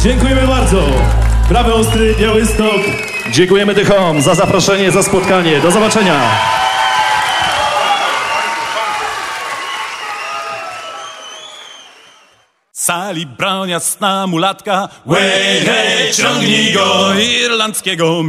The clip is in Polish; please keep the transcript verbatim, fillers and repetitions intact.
Dziękujemy bardzo. Prawy Ostry, Białystok. Dziękujemy Tychom za zaproszenie, za spotkanie. Do zobaczenia. Sali broń jasna mulatka, łej, hej, ciągnij go, irlandzkiego